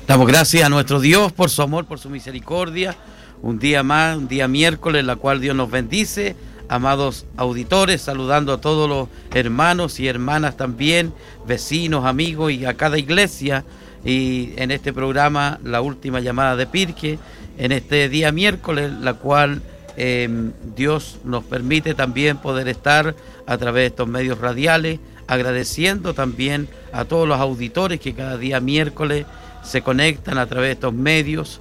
Damos gracias a nuestro Dios por su amor, por su misericordia. Un día más, un día miércoles, en la cual Dios nos bendice. Amados auditores, saludando a todos los hermanos y hermanas también, vecinos, amigos y a cada iglesia. Y en este programa, la última llamada de Pirque, en este día miércoles, la cual Dios nos permite también poder estar a través de estos medios radiales, agradeciendo también a todos los auditores que cada día miércoles se conectan a través de estos medios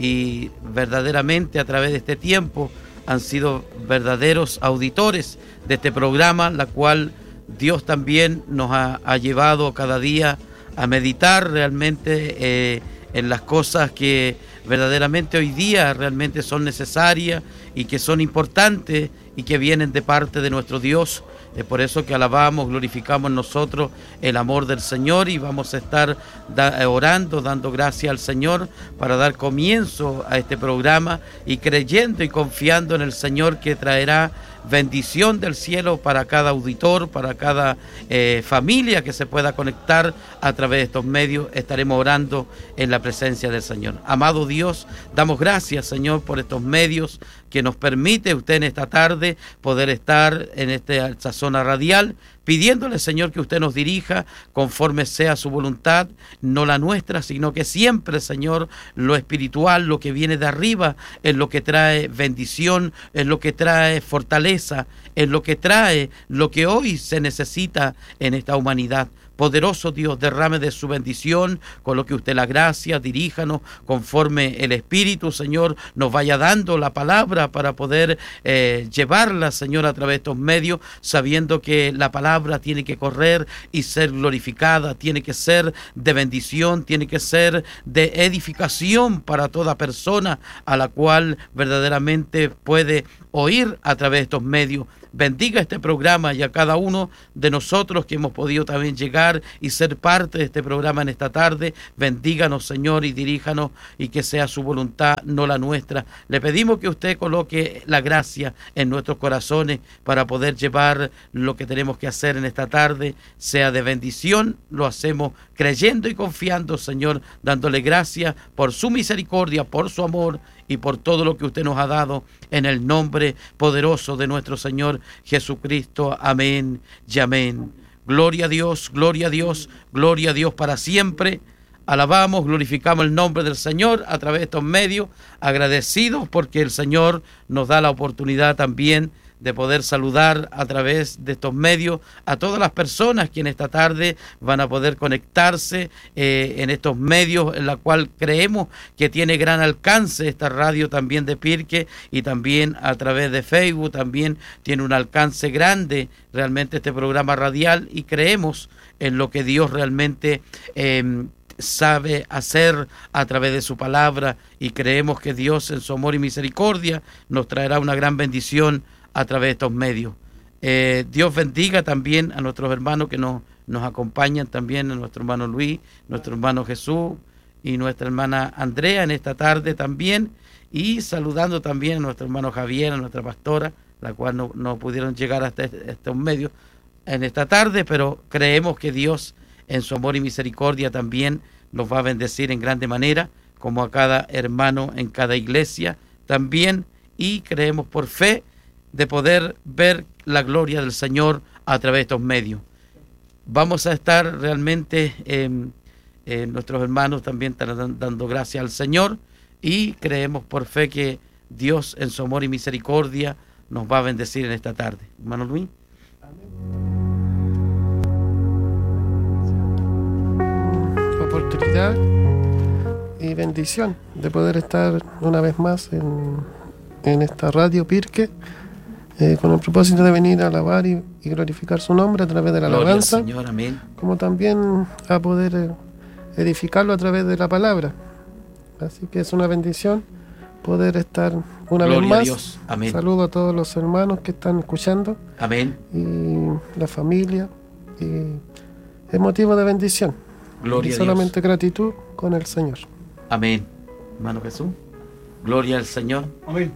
y verdaderamente a través de este tiempo han sido verdaderos auditores de este programa, la cual Dios también nos ha llevado cada día a meditar realmente en las cosas que verdaderamente hoy día realmente son necesarias y que son importantes y que vienen de parte de nuestro Dios. Es por eso que alabamos, glorificamos nosotros el amor del Señor y vamos a estar orando, dando gracias al Señor para dar comienzo a este programa y creyendo y confiando en el Señor que traerá bendición del cielo para cada auditor, para cada familia que se pueda conectar a través de estos medios. Estaremos orando en la presencia del Señor. Amado Dios, damos gracias, Señor, por estos medios que nos permite usted en esta tarde poder estar en esta zona radial, pidiéndole, Señor, que usted nos dirija conforme sea su voluntad, no la nuestra, sino que siempre, Señor, lo espiritual, lo que viene de arriba, es lo que trae bendición, es lo que trae fortaleza, es lo que trae lo que hoy se necesita en esta humanidad. Poderoso Dios, derrame de su bendición, coloque usted la gracia, diríjanos conforme el Espíritu, Señor, nos vaya dando la palabra para poder llevarla, Señor, a través de estos medios, sabiendo que la palabra tiene que correr y ser glorificada, tiene que ser de bendición, tiene que ser de edificación para toda persona a la cual verdaderamente puede oír a través de estos medios. Bendiga este programa y a cada uno de nosotros que hemos podido también llegar y ser parte de este programa en esta tarde. Bendíganos, Señor, y diríjanos y que sea su voluntad, no la nuestra. Le pedimos que usted coloque la gracia en nuestros corazones para poder llevar lo que tenemos que hacer en esta tarde, sea de bendición. Lo hacemos creyendo y confiando, Señor, dándole gracias por su misericordia, por su amor y por todo lo que usted nos ha dado en el nombre poderoso de nuestro Señor Jesucristo. Amén y amén. Gloria a Dios, gloria a Dios, gloria a Dios para siempre. Alabamos, glorificamos el nombre del Señor a través de estos medios, agradecidos porque el Señor nos da la oportunidad también de poder saludar a través de estos medios a todas las personas que en esta tarde van a poder conectarse en estos medios, en la cual creemos que tiene gran alcance esta radio también de Pirque, y también a través de Facebook también tiene un alcance grande realmente este programa radial, y creemos en lo que Dios realmente sabe hacer a través de su palabra, y creemos que Dios en su amor y misericordia nos traerá una gran bendición a través de estos medios. Dios bendiga también a nuestros hermanos que nos acompañan también, a nuestro hermano Luis, nuestro hermano Jesús y nuestra hermana Andrea en esta tarde también, y saludando también a nuestro hermano Javier, a nuestra pastora, la cual no pudieron llegar hasta estos medios en esta tarde, pero creemos que Dios en su amor y misericordia también nos va a bendecir en grande manera, como a cada hermano en cada iglesia también, y creemos por fe de poder ver la gloria del Señor a través de estos medios. Vamos a estar realmente, nuestros hermanos también están dando gracias al Señor, y creemos por fe que Dios en su amor y misericordia nos va a bendecir en esta tarde. Hermano Luis. Oportunidad y bendición de poder estar una vez más en esta radio Pirque, con el propósito de venir a alabar y glorificar su nombre a través de la alabanza, Señor, amén. Como también a poder edificarlo a través de la palabra. Así que es una bendición poder estar una vez más. Dios. Amén. Saludo a todos los hermanos que están escuchando. Amén. Y la familia. Y es motivo de bendición. Gloria y a solamente Dios. Gratitud con el Señor. Amén. Hermano Jesús. Gloria al Señor. Amén.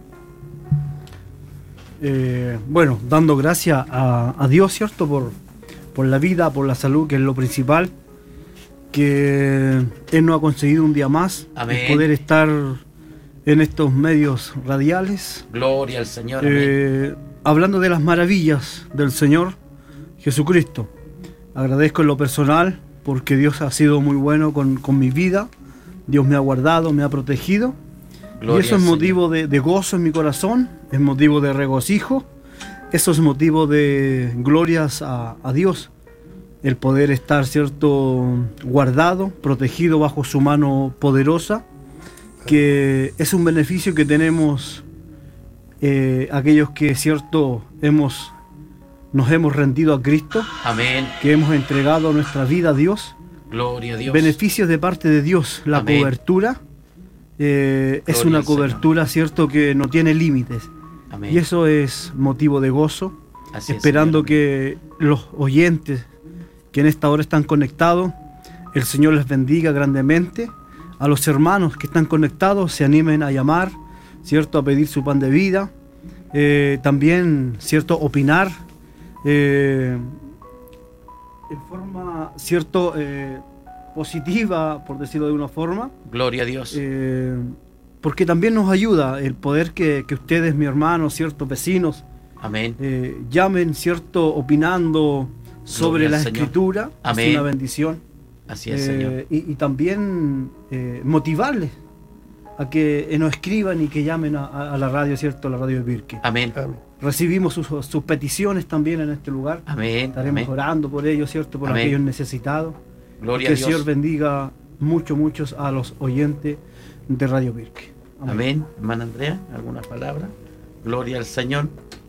Bueno, dando gracias a Dios, ¿cierto? Por la vida, por la salud, que es lo principal. que Él nos ha concedido un día más, el poder estar en estos medios radiales. Gloria al Señor. Hablando de las maravillas del Señor Jesucristo. Agradezco en lo personal porque Dios ha sido muy bueno con mi vida. Dios me ha guardado, me ha protegido. Gloria, y eso es motivo de gozo en mi corazón, es motivo de regocijo, eso es motivo de glorias a Dios. El poder estar, ¿cierto?, guardado, protegido bajo su mano poderosa, que es un beneficio que tenemos aquellos que, ¿cierto?, nos hemos rendido a Cristo. Amén. Que hemos entregado nuestra vida a Dios. Gloria a Dios. Beneficios de parte de Dios, la Amén. Cobertura. Es una cobertura, ¿cierto?, que no tiene límites. Amén. Y eso es motivo de gozo. Así esperando es, que los oyentes que en esta hora están conectados, el Señor les bendiga grandemente. A los hermanos que están conectados se animen a llamar, ¿cierto?, a pedir su pan de vida. También, ¿cierto?, opinar en forma, ¿cierto?, positiva, por decirlo de una forma. Gloria a Dios. Porque también nos ayuda el poder que ustedes, mi hermano, ciertos vecinos, amén, llamen, ¿cierto?, opinando sobre la Escritura. Amén. Es una bendición. Así es, Señor. Y también motivarles a que nos escriban y que llamen a la radio, ¿cierto?, a la radio de Pirque. Amén. Amén. Recibimos sus peticiones también en este lugar. Amén. Estaremos orando por ellos, ¿cierto?, por Amén. aquellos necesitados. Gloria que a Dios. el Señor bendiga muchos a los oyentes de Radio Pirque. Amén. Hermana Andrea, ¿alguna palabra? Gloria al Señor.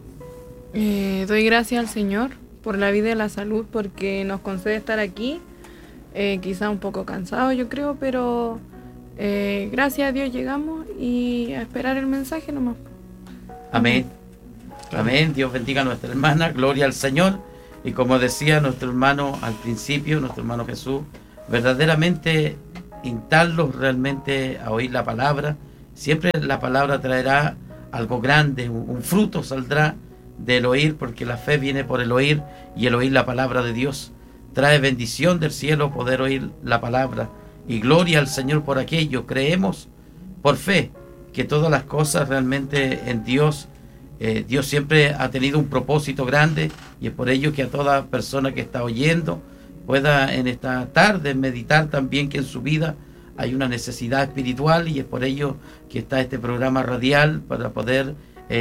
Doy gracias al Señor por la vida y la salud, porque nos concede estar aquí, quizá un poco cansado yo creo, pero gracias a Dios llegamos y a esperar el mensaje nomás. Amén. Amén. Dios bendiga a nuestra hermana. Gloria al Señor. Y como decía nuestro hermano al principio, nuestro hermano Jesús, verdaderamente instarlos realmente a oír la palabra. Siempre la palabra traerá algo grande, un fruto saldrá del oír, porque la fe viene por el oír, y el oír la palabra de Dios trae bendición del cielo, poder oír la palabra. Y gloria al Señor por aquello. Creemos por fe que todas las cosas realmente en Dios, Dios siempre ha tenido un propósito grande, y es por ello que a toda persona que está oyendo pueda en esta tarde meditar también que en su vida hay una necesidad espiritual, y es por ello que está este programa radial para poder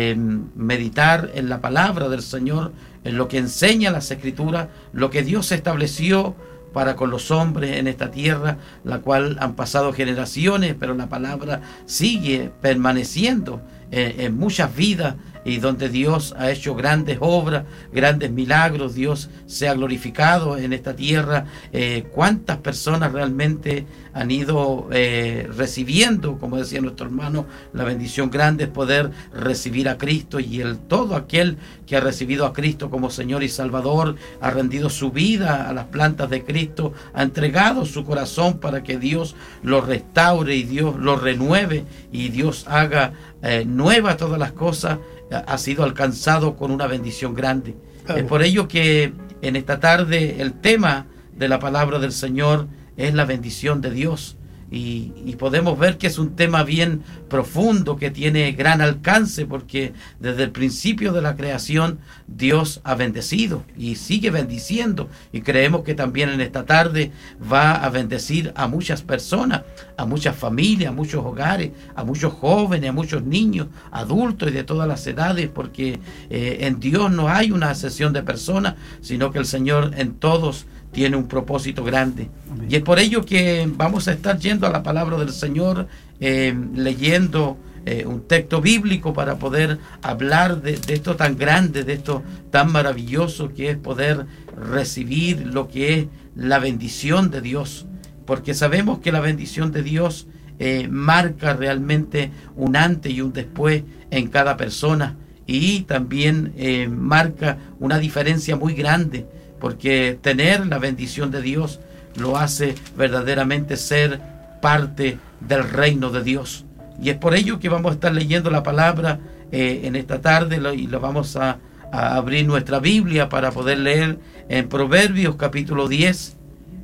meditar en la palabra del Señor, en lo que enseña las Escrituras, lo que Dios estableció para con los hombres en esta tierra, la cual han pasado generaciones, pero la palabra sigue permaneciendo en muchas vidas, y donde Dios ha hecho grandes obras, grandes milagros. Dios se ha glorificado en esta tierra. Cuántas personas realmente han ido recibiendo, como decía nuestro hermano, la bendición grande es poder recibir a Cristo, y todo aquel que ha recibido a Cristo como Señor y Salvador, ha rendido su vida a las plantas de Cristo, ha entregado su corazón para que Dios lo restaure y Dios lo renueve y Dios haga nueva todas las cosas, ha sido alcanzado con una bendición grande. Es por ello que en esta tarde el tema de la palabra del Señor es la bendición de Dios, y podemos ver que es un tema bien profundo, que tiene gran alcance, porque desde el principio de la creación Dios ha bendecido y sigue bendiciendo, y creemos que también en esta tarde va a bendecir a muchas personas, a muchas familias, a muchos hogares, a muchos jóvenes, a muchos niños, adultos y de todas las edades, porque en Dios no hay una excepción de personas, sino que el Señor en todos tiene un propósito grande. Amén. Y es por ello que vamos a estar yendo a la palabra del Señor, leyendo un texto bíblico para poder hablar de esto tan grande, de esto tan maravilloso que es poder recibir lo que es la bendición de Dios, porque sabemos que la bendición de Dios marca realmente un antes y un después en cada persona, y también marca una diferencia muy grande, porque tener la bendición de Dios lo hace verdaderamente ser parte del reino de Dios. Y es por ello que vamos a estar leyendo la palabra en esta tarde, y lo vamos a abrir nuestra Biblia para poder leer en Proverbios capítulo 10,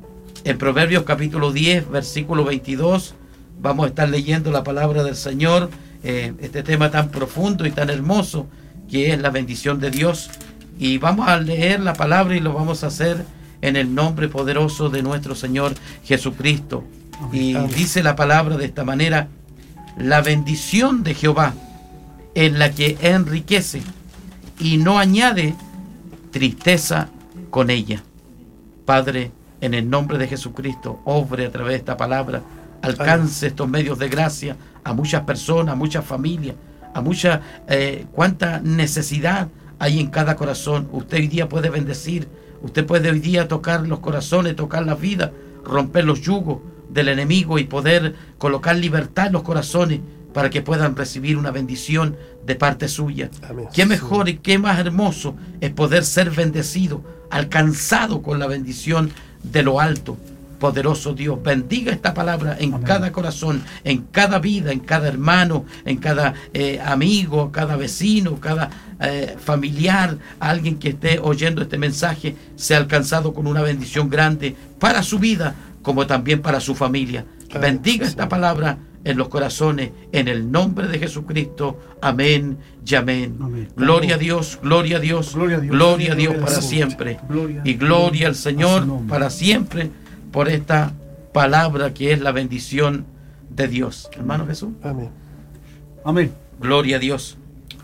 En Proverbios capítulo 10, versículo 22, vamos a estar leyendo la palabra del Señor, este tema tan profundo y tan hermoso que es la bendición de Dios. Y vamos a leer la palabra y lo vamos a hacer en el nombre poderoso de nuestro Señor Jesucristo. Y dice la palabra de esta manera: la bendición de Jehová es la que enriquece y no añade tristeza con ella. Padre, en el nombre de Jesucristo, obre a través de esta palabra, alcance estos medios de gracia a muchas personas, a muchas familias, a mucha cuánta necesidad hay en cada corazón. Usted hoy día puede bendecir, usted puede hoy día tocar los corazones, tocar la vida, romper los yugos del enemigo y poder colocar libertad en los corazones para que puedan recibir una bendición de parte suya. Amén. Qué mejor y qué más hermoso es poder ser bendecido, alcanzado con la bendición de lo alto. Poderoso Dios, bendiga esta palabra en Amén. Cada corazón, en cada vida, en cada hermano, en cada amigo, cada vecino, cada familiar, alguien que esté oyendo este mensaje, sea alcanzado con una bendición grande para su vida, como también para su familia. Amén. Bendiga esta palabra en los corazones, en el nombre de Jesucristo. Amén y amén. Amén. Gloria a Dios, gloria a Dios, gloria a Dios, gloria a Dios para siempre. Y gloria al Señor para siempre, por esta palabra que es la bendición de Dios. Hermano Jesús. Amén. Amén. Gloria a Dios.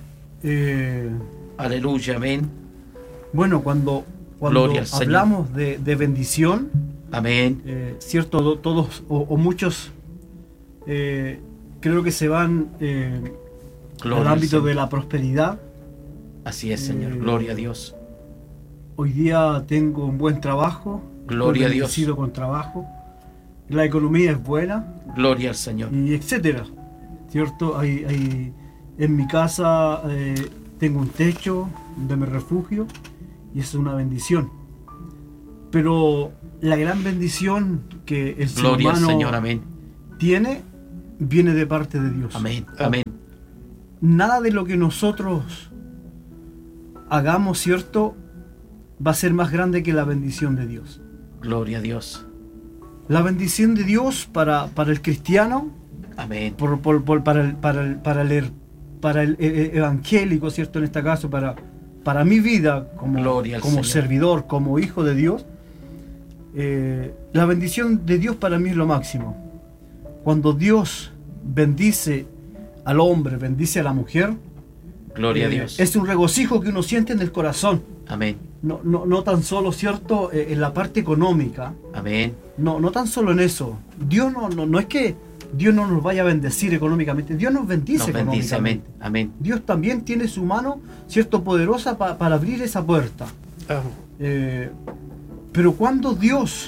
Aleluya, amén. Bueno, cuando hablamos de bendición, amén. Cierto, todos o muchos creo que se van al ámbito de la prosperidad. Así es, Señor. Gloria a Dios. Hoy día tengo un buen trabajo. Gloria a Dios. He sido con trabajo. La economía es buena. Gloria al Señor. Y etcétera. ¿Cierto? En mi casa tengo un techo donde me refugio y eso es una bendición. Pero la gran bendición que el ser humano al Señor, amén. Tiene viene de parte de Dios. Amén. Amén. Nada de lo que nosotros hagamos, ¿cierto?, va a ser más grande que la bendición de Dios. Gloria a Dios. La bendición de Dios para el cristiano, amén, para el evangélico, ¿cierto?, en este caso, para mi vida como servidor, como hijo de Dios, la bendición de Dios para mí es lo máximo. Cuando Dios bendice al hombre, bendice a la mujer, gloria a Dios, es un regocijo que uno siente en el corazón. Amén. No tan solo, ¿cierto?, en la parte económica. Amén. No tan solo en eso. Dios no es que Dios no nos vaya a bendecir económicamente. Dios nos bendice económicamente. Amén. Amén. Dios también tiene su mano, ¿cierto?, poderosa para abrir esa puerta. Pero cuando Dios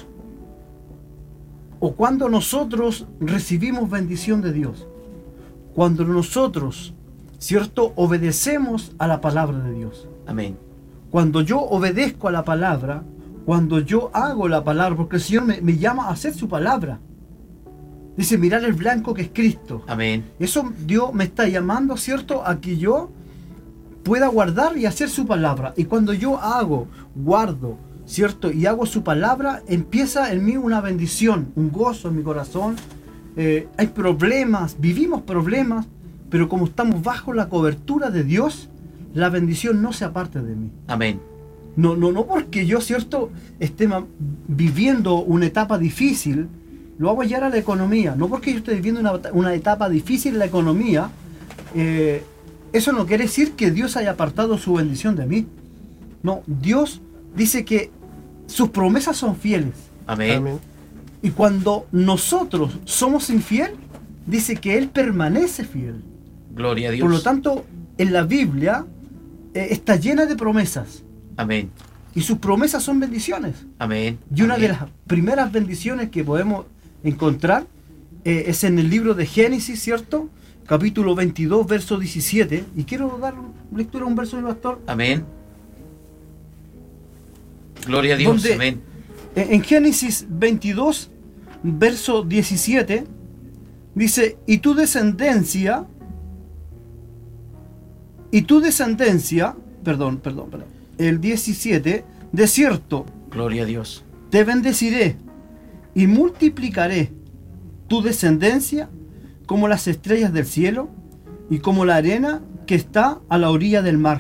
o cuando nosotros recibimos bendición de Dios, cuando nosotros, ¿cierto?, obedecemos a la palabra de Dios. Amén. Cuando yo obedezco a la palabra, cuando yo hago la palabra, porque el Señor me llama a hacer su palabra. Dice, mirar el blanco que es Cristo. Amén. Eso Dios me está llamando, ¿cierto?, a que yo pueda guardar y hacer su palabra. Y cuando yo guardo, ¿cierto?, y hago su palabra, empieza en mí una bendición, un gozo en mi corazón. Hay problemas, vivimos problemas, pero como estamos bajo la cobertura de Dios, la bendición no se aparte de mí. Amén. No porque yo, ¿cierto?, esté viviendo una etapa difícil, lo hago llegar a la economía. No porque yo esté viviendo una etapa difícil en la economía, eso no quiere decir que Dios haya apartado su bendición de mí. No, Dios dice que sus promesas son fieles. Amén. Amén. Y cuando nosotros somos infiel, dice que Él permanece fiel. Gloria a Dios. Por lo tanto, en la Biblia está llena de promesas. Amén. Y sus promesas son bendiciones. Amén. Y una de las primeras bendiciones que podemos encontrar es en el libro de Génesis, ¿cierto?, capítulo 22, verso 17. Y quiero dar lectura a un verso, mi pastor. Amén. Gloria a Dios. Donde, amén. En Génesis 22, verso 17, dice, y tu descendencia, perdón, el 17, de cierto, Gloria a Dios. te bendeciré y multiplicaré tu descendencia como las estrellas del cielo y como la arena que está a la orilla del mar.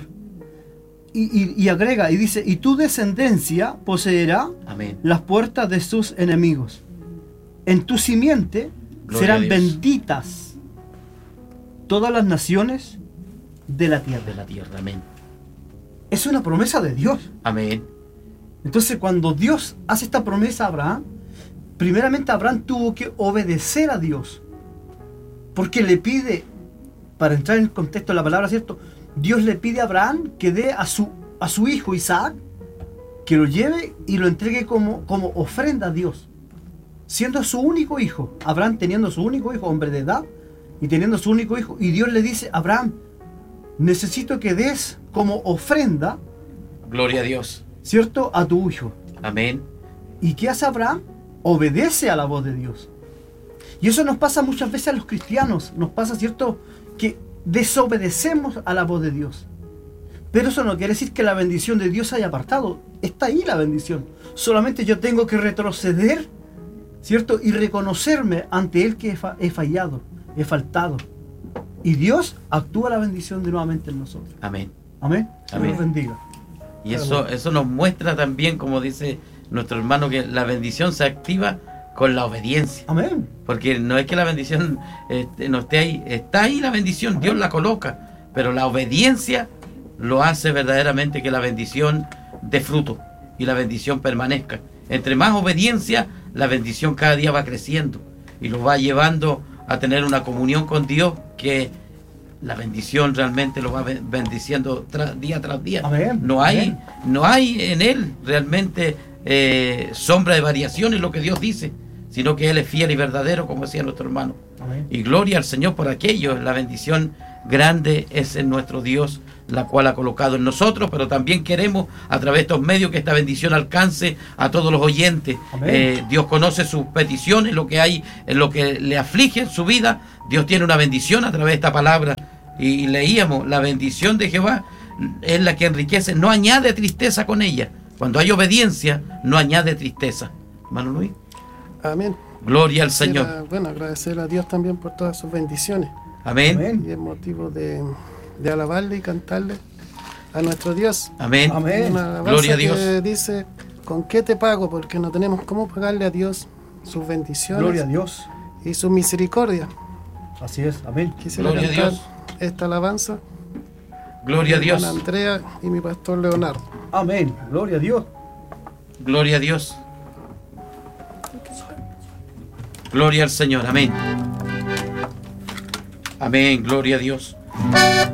Y agrega y dice, y tu descendencia poseerá Amén. las puertas de sus enemigos. En tu simiente Gloria a serán Dios. benditas todas las naciones de la tierra. De la tierra. Amén. Es una promesa de Dios. Amén. Entonces, cuando Dios hace esta promesa a Abraham, primeramente Abraham tuvo que obedecer a Dios. Porque le pide, para entrar en el contexto de la palabra, ¿cierto? Dios le pide a Abraham que dé a su hijo Isaac, que lo lleve y lo entregue como ofrenda a Dios. Siendo su único hijo, Abraham teniendo su único hijo, hombre de edad, y teniendo su único hijo. Y Dios le dice, Abraham, necesito que des como ofrenda, Gloria a Dios. ¿cierto?, a tu hijo. Amén. ¿Y qué hace Abraham? Obedece a la voz de Dios. Y eso nos pasa muchas veces a los cristianos. Nos pasa, ¿cierto?, que desobedecemos a la voz de Dios. Pero eso no quiere decir que la bendición de Dios haya apartado. Está ahí la bendición. Solamente yo tengo que retroceder, ¿cierto?, y reconocerme ante Él que he fallado, he faltado. Y Dios actúa la bendición de nuevamente en nosotros. Amén. Amén. Amén. Dios bendiga. Y eso nos muestra también, como dice nuestro hermano, que la bendición se activa con la obediencia. Amén. Porque no es que la bendición no esté ahí, está ahí la bendición, Dios la coloca, pero la obediencia lo hace verdaderamente que la bendición dé fruto y la bendición permanezca. Entre más obediencia, la bendición cada día va creciendo y lo va llevando a tener una comunión con Dios, que la bendición realmente lo va bendiciendo día tras día. Amén. No hay, Amén. no hay en él realmente sombra de variación en lo que Dios dice, sino que Él es fiel y verdadero, como decía nuestro hermano. Amén. Y gloria al Señor por aquello. La bendición grande es en nuestro Dios, la cual ha colocado en nosotros, pero también queremos a través de estos medios que esta bendición alcance a todos los oyentes. Dios conoce sus peticiones, lo que hay, en lo que le aflige en su vida. Dios tiene una bendición a través de esta palabra. Y leíamos, la bendición de Jehová es la que enriquece, no añade tristeza con ella. Cuando hay obediencia, no añade tristeza. Hermano Luis. Amén. Gloria al Señor. Bueno, agradecer a Dios también por todas sus bendiciones. Amén. Amén. Y es motivo de alabarle y cantarle a nuestro Dios. Amén. Amén. Una alabanza Gloria a que Dios. dice, ¿con qué te pago? Porque no tenemos cómo pagarle a Dios sus bendiciones Gloria a Dios. y su misericordia. Así es. Amén. Quisiera Gloria a cantar Dios. esta alabanza. Gloria a Mi Dios. hermana Andrea y mi pastor Leonardo. Amén. Gloria a Dios. Gloria a Dios. Gloria al Señor. Amén. Amén. Gloria a Dios.